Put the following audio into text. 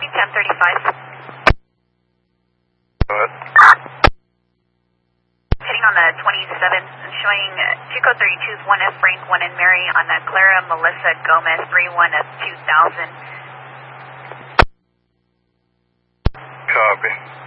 Copy 1035. Go ahead. Heading on the 27th, showing 2 code 32s, 1F Frank, 1N Mary on Clara Melissa Gomez, 31 of 2000. Copy.